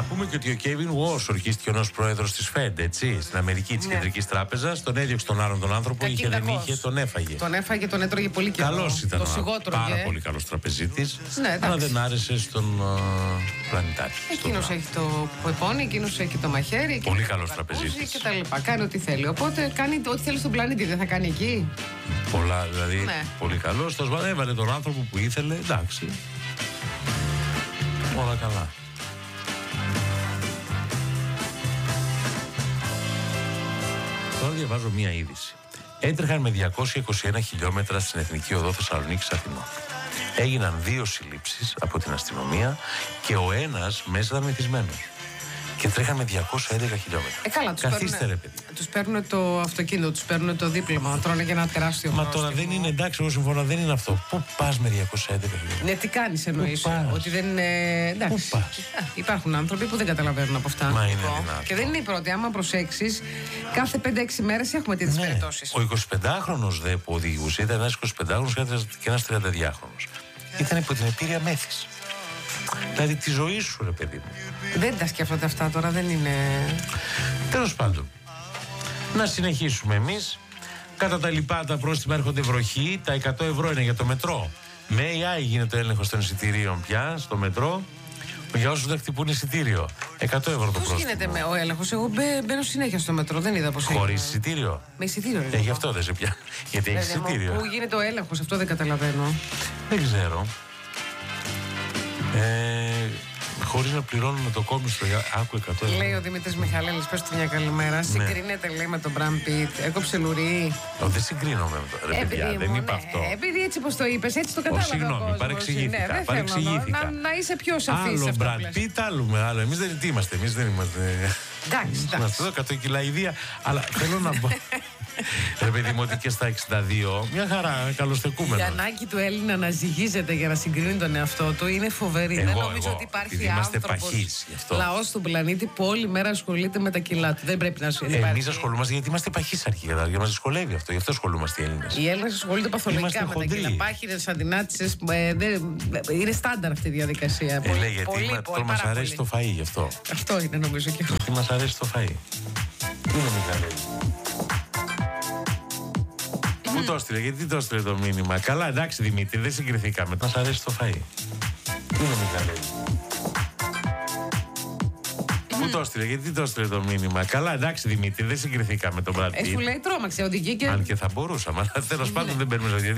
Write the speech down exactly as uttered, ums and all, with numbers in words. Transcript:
πούμε και ότι ο Κέβιν Γουός ορκίστηκε ως πρόεδρος της Φεντ, έτσι, στην Αμερική, της Ναι. Κεντρικής Τράπεζας. Τον έδιωξε τον άλλον τον άνθρωπο, είχε δεν είχε, τον έφαγε. Τον έφαγε, τον έτρωγε πολύ καιρό. Καλός ήταν, το ο, σιγότρωγε. πάρα πολύ καλός τραπεζίτης. Ναι, εντάξει. αλλά δεν άρεσε στον uh, πλανητάρχη. Εκείνος έχει το πεπόνι, εκείνος έχει το μαχαίρι. Πολύ καλός τραπεζίτης. Και τα λοιπά. Κάνει ό,τι θέλει. Οπότε κάνει ό,τι θέλει στον πλανήτη, δεν θα κάνει εκεί. Πολλά, δηλαδή, Ναι. πολύ καλός. Τέλος πάντων, έβαλε τον άνθρωπο που ήθελε, εντάξει. Όλα καλά. Τώρα διαβάζω μία είδηση. Έτρεχαν με διακόσια είκοσι ένα χιλιόμετρα στην Εθνική Οδό Θεσσαλονίκης Αθηνών. Έγιναν δύο συλλήψεις από την αστυνομία και ο ένας μέσα ήταν μεθυσμένος. Και τρέχαν με διακόσια έντεκα χιλιόμετρα. Ε, καλά, τους Καθίστε, παίρνουνε, ρε παιδί. τους παίρνουν το αυτοκίνητο, τους παίρνουν το δίπλωμα, τρώνε και ένα τεράστιο Μα πρόστιμο. τώρα δεν είναι, εντάξει, εγώ συμφωνώ, δεν είναι αυτό. Πού πας με διακόσια έντεκα χιλιόμετρα? Ναι, τι κάνεις εννοείς? Πού πας? Ότι δεν είναι. Εντάξει. Πού πας? Α, υπάρχουν άνθρωποι που δεν καταλαβαίνουν από αυτά. Μα είναι Λοιπόν, δυνατό. και δεν είναι η πρώτη. Άμα προσέξεις, κάθε πέντε έξι μέρες έχουμε τέτοιες Ναι. περιπτώσεις. Ο εικοσιπεντάχρονος δε που οδηγούσε ήταν ένας εικοσιπεντάχρονος και ένας τριανταδυάχρονος. Ήταν υπό την επίρρεια μέθης. Δηλαδή τη ζωή σου, ρε παιδί μου. Δεν τα σκέφτονται αυτά τώρα, δεν είναι. Τέλος πάντων, να συνεχίσουμε εμείς. Κατά τα λοιπά, τα πρόστιμα έρχονται βροχή. Τα εκατό ευρώ είναι για το μετρό. Με έι άι γίνεται ο έλεγχος των εισιτηρίων πια στο μετρό. Για όσους δεν χτυπούν εισιτήριο. εκατό ευρώ το Πώς πρόστιμο. γίνεται με ο έλεγχος? Εγώ μπαι- μπαίνω συνέχεια στο μετρό, δεν είδα πώς έγινε. Χωρίς εισιτήριο. Με εισιτήριο είναι. Ε, γι' αυτό δεν σε πια. Γιατί έχει Βέβαια, εισιτήριο. Πού γίνεται ο έλεγχος, αυτό δεν καταλαβαίνω. Δεν ξέρω. Ε, χωρίς να πληρώνουμε το κόμιστο. Άκου εκατό ευρώ. Λέει ο Δημήτρης Μιχαλέλης, πες του μια καλημέρα. Συγκρίνεται, λέει, με τον Μπραν Πιτ. Έκοψε λουρί. Ω, δεν συγκρίνομαι με το. Ρε Ε, παιδιά, παιδί δεν μου, είπα ναι. αυτό. Επειδή έτσι πως το είπες, έτσι το Ω, κατάλαβε. ο συγγνώμη, κόσμος. παρεξηγήθηκα. Ναι, δεν θέλω παρεξηγήθηκα. να, να είσαι πιο σαφής σε Άλλο αυτό που Μπραντ λες. Πιτ, άλλο με άλλο. Εμείς δεν τι είμαστε. Εμείς δεν είμαστε. Εντάξει, Είμαστε εντάξει. εδώ εκατό κιλά ιδία. Αλλά θέλω να πω. Ρε παιδί μου, ότι και στα εξήντα δύο μια χαρά, Η καλοστεκούμενο. ανάγκη του Έλληνα να ζυγίζεται για να συγκρίνει τον εαυτό του είναι φοβερή. Εγώ, δεν νομίζω εγώ, ότι υπάρχει επειδή είμαστε άνθρωπος, παχείς, γι' αυτό. λαός του πλανήτη που όλη μέρα ασχολείται με τα κιλά του. Δεν πρέπει να σου υπάρχει. Εμείς ασχολούμαστε γιατί είμαστε παχύσαρχοι. Για μας δυσκολεύει αυτό. Γι' αυτό ασχολούμαστε οι Έλληνες. Οι Έλληνες ασχολούνται παθολογικά Είμαστε με τα χοντροί. κιλά. Πάχυνες, αντινάτισες, ε, δεν- είναι στάνταρ αυτή η διαδικασία. Ε, Πολύ, λέει, γιατί πολύ, μα- πολύ, τώρα μας πάρα αρέσει πολύ. το φαΐ γι' αυτό. Αυτό είναι νομίζω και αυτό. Γιατί μας αρέσει το φαΐ. Πού είναι ο Μιχαλέλης? Πού το έστειλε, γιατί το έστειλε το μήνυμα? Καλά, εντάξει Δημήτρη, δεν συγκριθήκαμε. Μας αρέσει το φαΐ. Πού είναι ο Μιχαλέλης? Πού το έστειλε, γιατί το έστειλε το μήνυμα? Καλά, εντάξει Δημήτρη, δεν συγκριθήκαμε τον Brad Ε, σου Pitt. λέει τρόμαξε, οδηγεί και. Αν και θα μπορούσαμε, αλλά τέλος πάντων δεν παίρνουμε